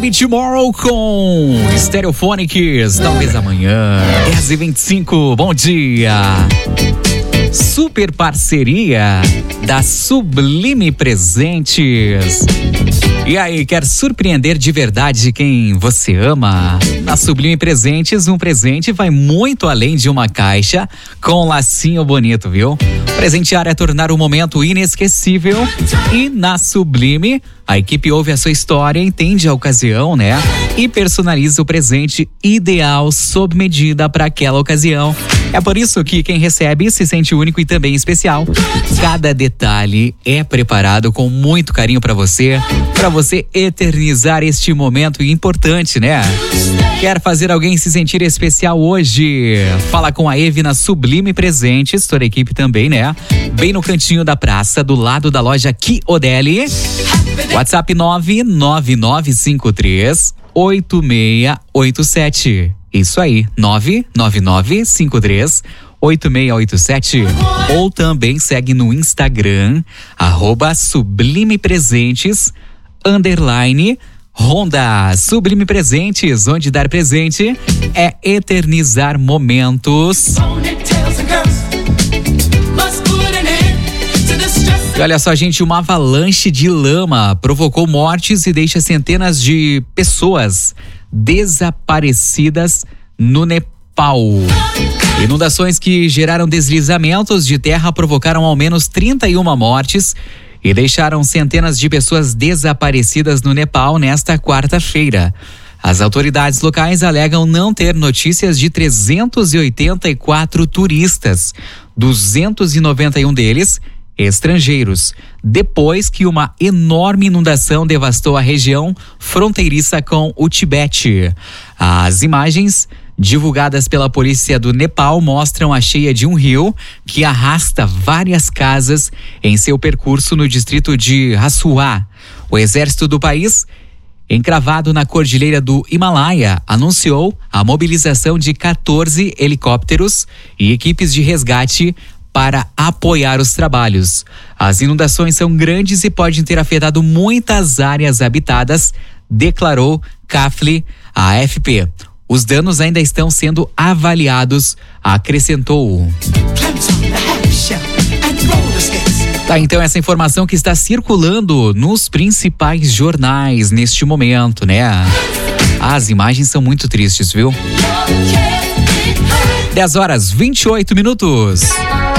Maybe Tomorrow com Stereophonics, talvez amanhã, 10h25, bom dia. Super parceria da Sublime Presentes. E aí, quer surpreender de verdade quem você ama? Na Sublime Presentes, um presente vai muito além de uma caixa com um lacinho bonito, viu? Presentear é tornar o momento inesquecível. E na Sublime, a equipe ouve a sua história, entende a ocasião, né? E personaliza o presente ideal sob medida para aquela ocasião. É por isso que quem recebe se sente único e também especial. Cada detalhe é preparado com muito carinho para você eternizar este momento importante, né? Quer fazer alguém se sentir especial hoje? Fala com a Eve na Sublime Presentes, toda a equipe também, né? Bem no cantinho da praça, do lado da loja Chiodeli. WhatsApp 999538687. Isso aí, 999538687. Ou também segue no Instagram, @sublimepresentes_. Honda Sublime Presentes, onde dar presente é eternizar momentos. E olha só, gente, uma avalanche de lama provocou mortes e deixa centenas de pessoas desaparecidas no Nepal. Inundações que geraram deslizamentos de terra provocaram ao menos 31 mortes e deixaram centenas de pessoas desaparecidas no Nepal nesta quarta-feira. As autoridades locais alegam não ter notícias de 384 turistas, 291 deles estrangeiros, depois que uma enorme inundação devastou a região fronteiriça com o Tibete. As imagens divulgadas pela polícia do Nepal mostram a cheia de um rio que arrasta várias casas em seu percurso no distrito de Hasua. O exército do país, encravado na cordilheira do Himalaia, anunciou a mobilização de 14 helicópteros e equipes de resgate para apoiar os trabalhos. As inundações são grandes e podem ter afetado muitas áreas habitadas, declarou Kafli à AFP. Os danos ainda estão sendo avaliados, acrescentou. Tá, então essa informação que está circulando nos principais jornais neste momento, né? As imagens são muito tristes, viu? 10h28.